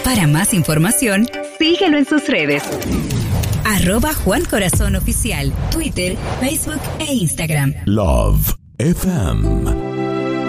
Para más información, síguelo en sus redes. @Juan Corazón Oficial, Twitter, Facebook e Instagram. Love FM.